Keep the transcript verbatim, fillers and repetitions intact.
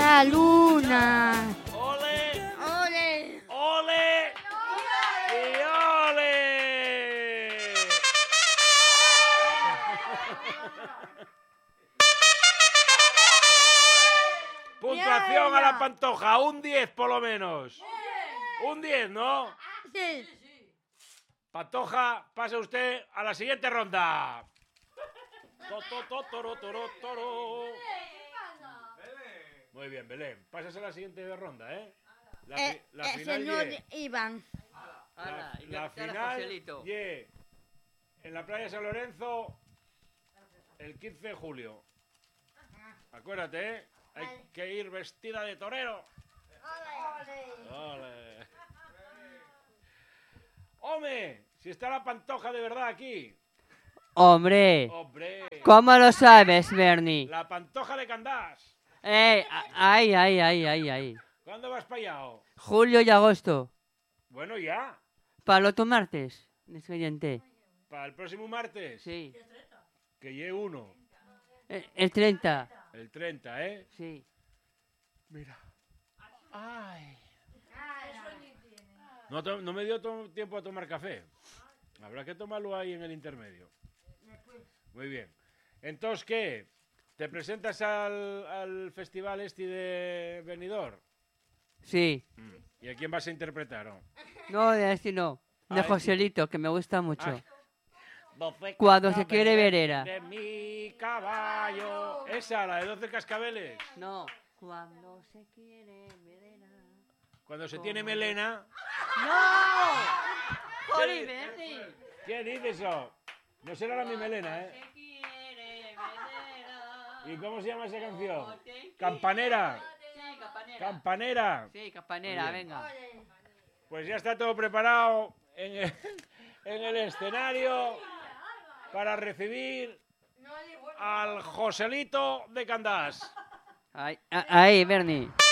la luna. ¡Ole! ¡Ole! ¡Ole! ¡Y ole! Puntuación a la Pantoja, un diez por lo menos. Un diez, ¿no? Sí. Pantoja, pasa usted a la siguiente ronda. To, to, to, toro, toro, toro. Muy bien, Belén. Pasas a la siguiente ronda, ¿eh? La, fi- Eh, la eh, final señor ye- Iván. La, Ala, y la que te hará final Joselito. ye en la playa San Lorenzo el quince de julio. Acuérdate, ¿eh? Hay que ir vestida de torero. ¡Ole! ¡Hombre! Si está la Pantoja de verdad aquí. Hombre, ¡Hombre! ¿cómo lo sabes, Bernie? La Pantoja de Candás. Eh, a- ay, ay, ay, ay, ay. ¿Cuándo vas para allá? oh? Julio y agosto. Bueno, ya. Para el otro martes. Expediente. Para el próximo martes. Sí. Que llegue uno. Eh, El treinta. El treinta, ¿eh? Sí. Mira. ¡Ay! No, to- no me dio to- tiempo a tomar café. Habrá que tomarlo ahí en el intermedio. Muy bien. Entonces, ¿qué? ¿Te presentas al, al festival este de Benidorm? Sí. Mm. ¿Y a quién vas a interpretar? oh? No, de este no. De Ay, sí. Joselito, que me gusta mucho. Ay. Doce Cuando se quiere ver cascabeles era. de mi caballo. Esa, la de doce cascabeles. No. Cuando se quiere ver era. Cuando se ¿Cómo? tiene melena. ¡No! ¡Jolín, Bernie! ¿Qué dices eso? No será la mi melena, ¿eh? Se quiere ver era. ¿Y cómo se llama esa canción? No te quiero. Campanera. Sí, campanera. Campanera. Sí, campanera, Muy bien. venga. Pues ya está todo preparado en el, en el escenario para recibir al Joselito de Candás. Ahí, a- ahí, Bernie.